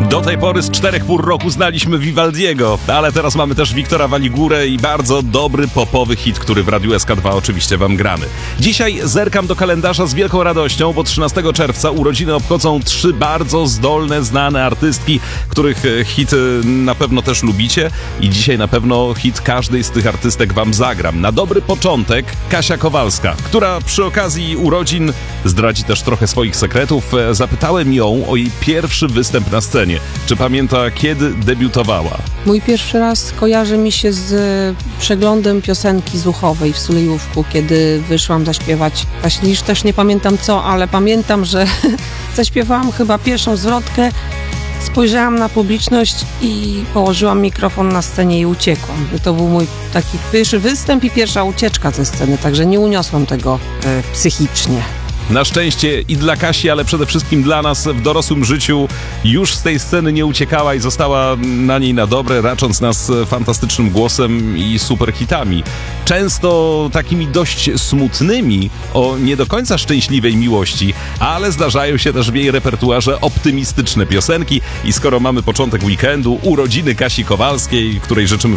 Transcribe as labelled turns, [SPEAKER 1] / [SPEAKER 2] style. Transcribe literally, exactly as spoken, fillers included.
[SPEAKER 1] Do tej pory z czterech pór roku znaliśmy Vivaldiego, ale teraz mamy też Wiktora Waligurę i bardzo dobry popowy hit, który w Radiu S K dwa oczywiście wam gramy. Dzisiaj zerkam do kalendarza z wielką radością, bo trzynastego czerwca urodziny obchodzą trzy bardzo zdolne, znane artystki, których hit na pewno też lubicie i dzisiaj na pewno hit każdej z tych artystek wam zagram. Na dobry początek Kasia Kowalska, która przy okazji urodzin zdradzi też trochę swoich sekretów. Zapytałem ją o jej pierwszy występ na scenie. Czy pamięta, kiedy debiutowała?
[SPEAKER 2] Mój pierwszy raz kojarzy mi się z przeglądem piosenki Zuchowej w Sulejówku, kiedy wyszłam zaśpiewać. Właśnie już też nie pamiętam co, ale pamiętam, że zaśpiewałam chyba pierwszą zwrotkę, spojrzałam na publiczność i położyłam mikrofon na scenie i uciekłam. To był mój taki pierwszy występ i pierwsza ucieczka ze sceny, także nie uniosłam tego e, psychicznie.
[SPEAKER 1] Na szczęście i dla Kasi, ale przede wszystkim dla nas w dorosłym życiu już z tej sceny nie uciekała i została na niej na dobre, racząc nas fantastycznym głosem i super hitami. Często takimi dość smutnymi, o nie do końca szczęśliwej miłości, ale zdarzają się też w jej repertuarze optymistyczne piosenki i skoro mamy początek weekendu, urodziny Kasi Kowalskiej, której życzymy